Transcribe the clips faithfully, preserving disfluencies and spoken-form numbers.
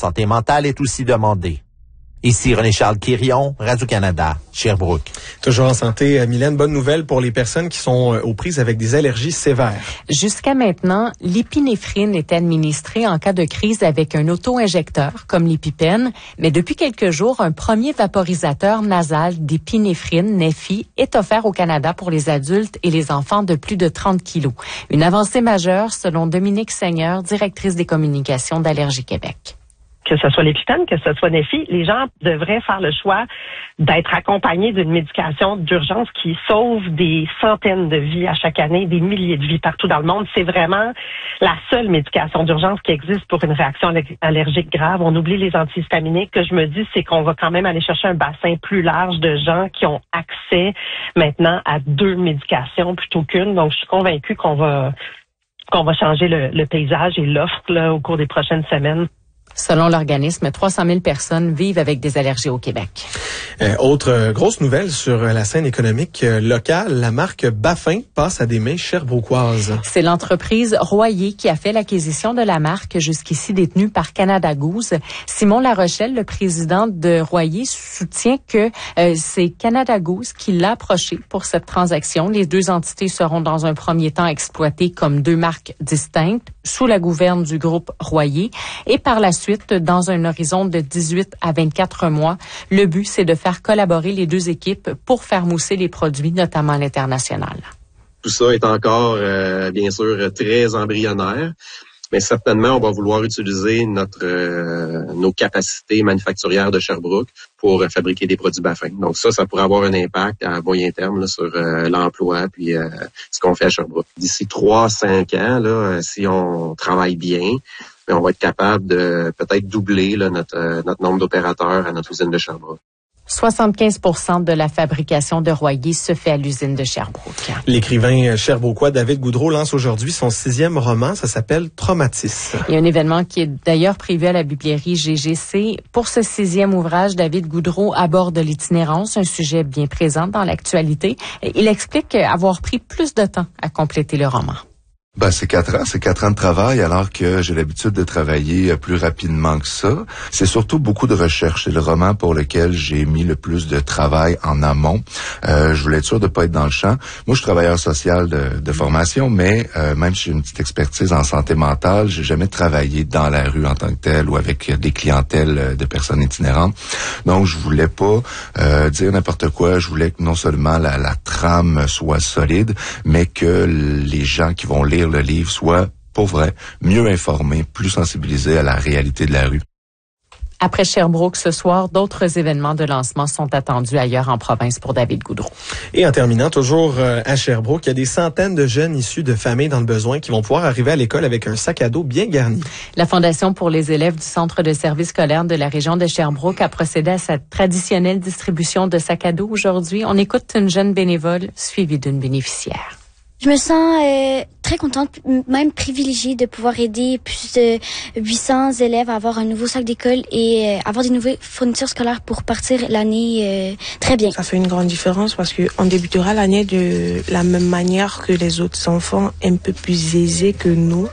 santé mentale est aussi demandée. Ici René-Charles Quirion, Radio-Canada, Sherbrooke. Toujours en santé, Mylène, bonne nouvelle pour les personnes qui sont aux prises avec des allergies sévères. Jusqu'à maintenant, l'épinéphrine est administrée en cas de crise avec un auto-injecteur, comme l'épipène, mais depuis quelques jours, un premier vaporisateur nasal d'épinéphrine, Neffy, est offert au Canada pour les adultes et les enfants de plus de trente kilos. Une avancée majeure, selon Dominique Seigneur, directrice des communications d'Allergie Québec. Que ce soit l'épipène, que ce soit Neffy, les gens devraient faire le choix d'être accompagnés d'une médication d'urgence qui sauve des centaines de vies à chaque année, des milliers de vies partout dans le monde. C'est vraiment la seule médication d'urgence qui existe pour une réaction allergique grave. On oublie les antihistaminiques. Ce que je me dis, c'est qu'on va quand même aller chercher un bassin plus large de gens qui ont accès maintenant à deux médications plutôt qu'une. Donc, je suis convaincue qu'on va qu'on va changer le, le paysage et l'offre là, au cours des prochaines semaines. Selon l'organisme, trois cent mille personnes vivent avec des allergies au Québec. Euh, autre euh, grosse nouvelle sur euh, la scène économique euh, locale, la marque Baffin passe à des mains sherbrookoises. C'est l'entreprise Royer qui a fait l'acquisition de la marque jusqu'ici détenue par Canada Goose. Simon Larochelle, le président de Royer, soutient que euh, c'est Canada Goose qui l'a approché pour cette transaction. Les deux entités seront dans un premier temps exploitées comme deux marques distinctes sous la gouverne du groupe Royer et par la suite, dans un horizon de dix-huit à vingt-quatre mois, le but, c'est de faire collaborer les deux équipes pour faire mousser les produits, notamment à l'international. Tout ça est encore, euh, bien sûr, très embryonnaire, mais certainement, on va vouloir utiliser notre euh, nos capacités manufacturières de Sherbrooke pour euh, fabriquer des produits Baffin. Donc ça, ça pourrait avoir un impact à moyen terme là, sur euh, l'emploi puis euh, ce qu'on fait à Sherbrooke. D'ici trois à cinq ans, là, si on travaille bien, on va être capable de peut-être doubler là, notre, euh, notre nombre d'opérateurs à notre usine de Sherbrooke. soixante-quinze pour cent de la fabrication de Royer se fait à l'usine de Sherbrooke. L'écrivain sherbrookois David Goudreau lance aujourd'hui son sixième roman. Ça s'appelle Traumatis. Il y a un événement qui est d'ailleurs prévu à la bibliothèque G G C. Pour ce sixième ouvrage, David Goudreau aborde l'itinérance, un sujet bien présent dans l'actualité. Il explique avoir pris plus de temps à compléter le roman. Ben, c'est quatre ans, c'est quatre ans de travail, alors que j'ai l'habitude de travailler plus rapidement que ça. C'est surtout beaucoup de recherche. C'est le roman pour lequel j'ai mis le plus de travail en amont. Euh, je voulais être sûr de pas être dans le champ. Moi, je suis travailleur social de, de formation, mais euh, même si j'ai une petite expertise en santé mentale, j'ai jamais travaillé dans la rue en tant que tel ou avec des clientèles de personnes itinérantes. Donc, je voulais pas euh, dire n'importe quoi. Je voulais que non seulement la, la trame soit solide, mais que les gens qui vont lire le livre soit, pour vrai, mieux informé, plus sensibilisé à la réalité de la rue. Après Sherbrooke ce soir, d'autres événements de lancement sont attendus ailleurs en province pour David Goudreau. Et en terminant, toujours à Sherbrooke, il y a des centaines de jeunes issus de familles dans le besoin qui vont pouvoir arriver à l'école avec un sac à dos bien garni. La Fondation pour les élèves du Centre de services scolaires de la région de Sherbrooke a procédé à sa traditionnelle distribution de sacs à dos aujourd'hui. On écoute une jeune bénévole suivie d'une bénéficiaire. Je me sens euh, très contente, même privilégiée de pouvoir aider plus de huit cents élèves à avoir un nouveau sac d'école et euh, avoir des nouvelles fournitures scolaires pour partir l'année euh, très bien. Ça fait une grande différence parce qu'on débutera l'année de la même manière que les autres enfants, un peu plus aisés que nous.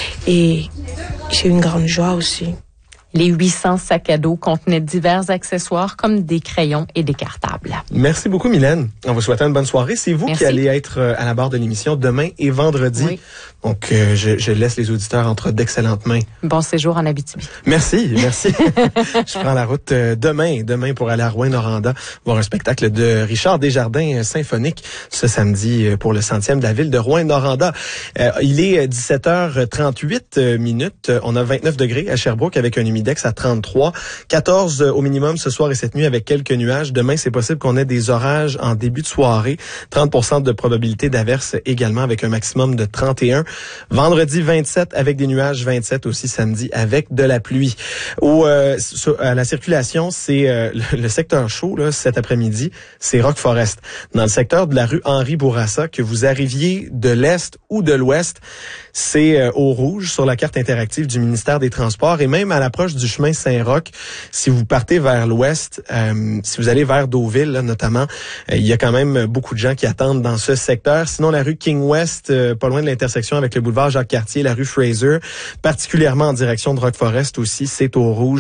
Et c'est une grande joie aussi. Les huit cents sacs à dos contenaient divers accessoires comme des crayons et des cartables. Merci beaucoup, Mylène. On vous souhaite une bonne soirée. C'est vous Merci. qui allez être à la barre de l'émission demain et vendredi. Oui. Donc, euh, je, je laisse les auditeurs entre d'excellentes mains. Bon séjour en Abitibi. Merci, merci. Je prends la route euh, demain, demain pour aller à Rouyn-Noranda voir un spectacle de Richard Desjardins euh, symphonique ce samedi euh, pour le centième de la ville de Rouyn-Noranda. Euh, il est dix-sept heures trente-huit minutes. On a vingt-neuf degrés à Sherbrooke avec un humidex à trente-trois. quatorze au minimum ce soir et cette nuit avec quelques nuages. Demain, c'est possible qu'on ait des orages en début de soirée. trente pour cent de probabilité d'averse également avec un maximum de trente et un. Vendredi vingt-sept avec des nuages, vingt-sept aussi samedi avec de la pluie. Au, euh, sur, à la circulation, c'est euh, le, le secteur chaud là, cet après-midi, c'est Rock Forest. Dans le secteur de la rue Henri Bourassa, que vous arriviez de l'est ou de l'ouest, c'est euh, au rouge sur la carte interactive du ministère des Transports et même à l'approche du chemin Saint-Roch, si vous partez vers l'ouest, euh, si vous allez vers Deauville là, notamment, euh, il y a quand même beaucoup de gens qui attendent dans ce secteur. Sinon, la rue King West, euh, pas loin de l'intersection avec le boulevard Jacques-Cartier, la rue Fraser, particulièrement en direction de Rock Forest aussi, c'est au rouge.